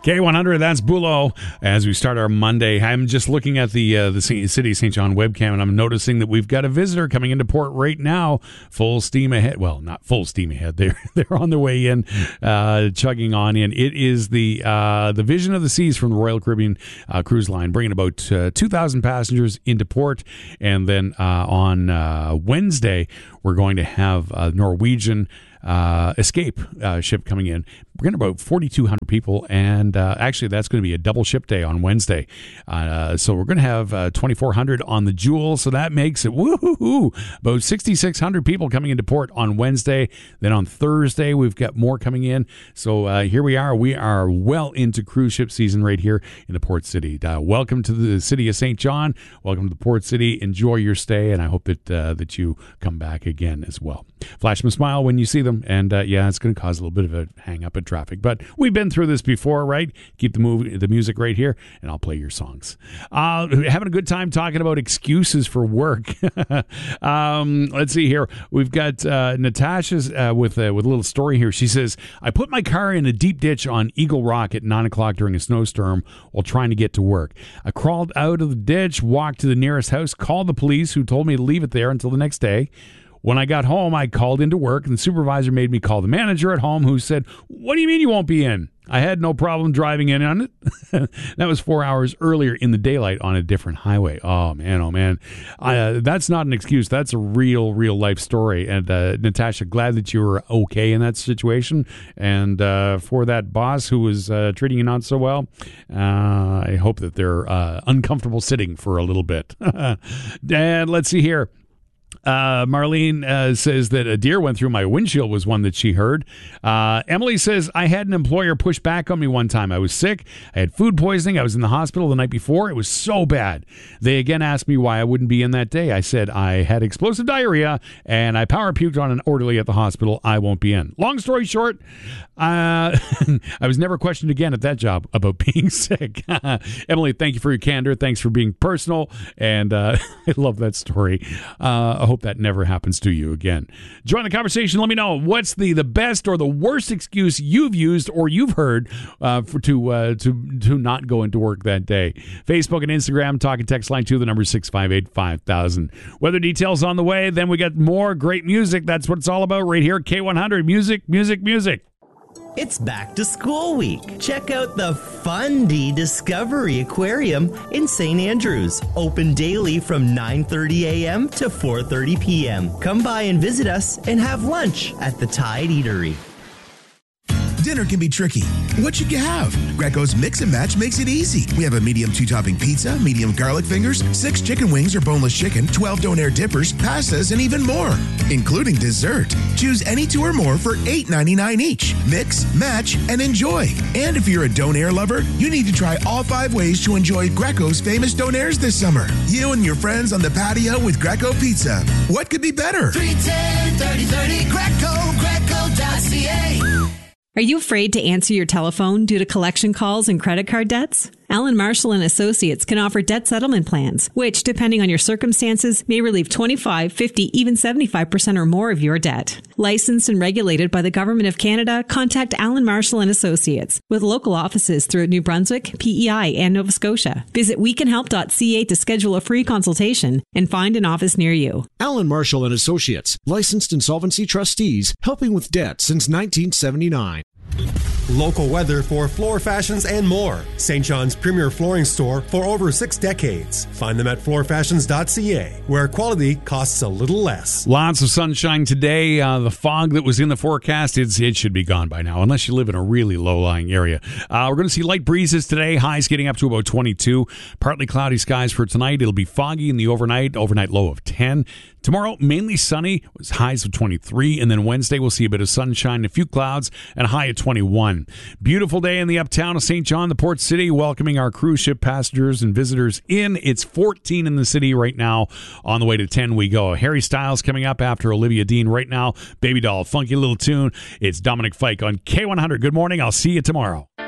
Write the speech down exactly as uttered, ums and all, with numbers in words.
K one hundred, that's Bulo. As we start our Monday, I'm just looking at the uh, the City of Saint John webcam, and I'm noticing that we've got a visitor coming into port right now, full steam ahead. Well, not full steam ahead. They're they're on their way in, uh, chugging on in. It is the uh, the Vision of the Seas from the Royal Caribbean uh, Cruise Line, bringing about uh, two thousand passengers into port, and then uh, on uh, Wednesday we're going to have a Norwegian uh, Escape uh, ship coming in. We're going to about forty-two hundred people, and uh, actually that's going to be a double ship day on Wednesday. Uh, so we're going to have uh, twenty-four hundred on the Jewel, so that makes it woo-hoo-hoo, about sixty-six hundred people coming into port on Wednesday. Then on Thursday, we've got more coming in. So uh, here we are. We are well into cruise ship season right here in the Port City. Uh, welcome to the City of Saint John. Welcome to the Port City. Enjoy your stay, and I hope that uh, that you come back again as well. Flash them a smile when you see them, and uh, yeah, it's going to cause a little bit of a hang-up at traffic, but we've been through this before, right? Keep the movie, the music right here, and I'll play your songs. Uh, having a good time talking about excuses for work. um, let's see here. We've got uh, Natasha's uh, with uh, with a little story here. She says, "I put my car in a deep ditch on Eagle Rock at nine o'clock during a snowstorm while trying to get to work. I crawled out of the ditch, walked to the nearest house, called the police, who told me to leave it there until the next day. When I got home, I called into work, and the supervisor made me call the manager at home, who said, 'What do you mean you won't be in?' I had no problem driving in on it." That was four hours earlier in the daylight on a different highway. Oh, man, oh, man. Uh, that's not an excuse. That's a real, real life story. And uh, Natasha, glad that you were okay in that situation. And uh, for that boss who was uh, treating you not so well, uh, I hope that they're uh, uncomfortable sitting for a little bit. And let's see here. Uh, Marlene uh, says that a deer went through my windshield was one that she heard. Uh, Emily says, I had an employer push back on me one time. I was sick. I had food poisoning. I was in the hospital the night before. It was so bad. They again asked me why I wouldn't be in that day. I said I had explosive diarrhea and I power puked on an orderly at the hospital. I won't be in. Long story short, uh, I was never questioned again at that job about being sick. Emily, thank you for your candor. Thanks for being personal. And uh, I love that story. Uh, I hope that never happens to you again. Join the conversation. Let me know what's the, the best or the worst excuse you've used or you've heard uh, for to uh, to to not go into work that day. Facebook and Instagram, talk and text line to the number six five eight five thousand. Weather details on the way. Then we got more great music. That's what it's all about right here at K one hundred. Music, music, music. It's back to school week. Check out the Fundy Discovery Aquarium in Saint Andrews. Open daily from nine thirty a.m. to four thirty p.m. Come by and visit us and have lunch at the Tide Eatery. Dinner can be tricky. What should you have? Greco's Mix and Match makes it easy. We have a medium two-topping pizza, medium garlic fingers, six chicken wings or boneless chicken, twelve donair dippers, pastas, and even more, including dessert. Choose any two or more for eight ninety-nine each. Mix, match, and enjoy. And if you're a donair lover, you need to try all five ways to enjoy Greco's famous donairs this summer. You and your friends on the patio with Greco Pizza. What could be better? three ten, thirty thirty, Greco, greco dot c a. Are you afraid to answer your telephone due to collection calls and credit card debts? Allen Marshall and Associates can offer debt settlement plans, which, depending on your circumstances, may relieve twenty-five, fifty, even seventy-five percent or more of your debt. Licensed and regulated by the Government of Canada, contact Allen Marshall and Associates with local offices throughout New Brunswick, P E I, and Nova Scotia. Visit we can help dot c a to schedule a free consultation and find an office near you. Allen Marshall and Associates, licensed insolvency trustees, helping with debt since nineteen seventy-nine. Local weather for floor fashions and more. Saint John's premier flooring store for over six decades. Find them at floor fashions dot c a, where quality costs a little less. Lots of sunshine today. Uh, the fog that was in the forecast, it's, it should be gone by now, unless you live in a really low-lying area. Uh, we're going to see light breezes today. Highs getting up to about twenty-two. Partly cloudy skies for tonight. It'll be foggy in the overnight. Overnight low of ten. Tomorrow, mainly sunny, with highs of twenty-three, and then Wednesday we'll see a bit of sunshine, a few clouds, and a high of twenty-one. Beautiful day in the uptown of Saint John, the Port City, welcoming our cruise ship passengers and visitors in. It's fourteen in the city right now. On the way to ten we go. Harry Styles coming up after Olivia Dean right now. Baby Doll, funky little tune. It's Dominic Fike on K one hundred. Good morning. I'll see you tomorrow.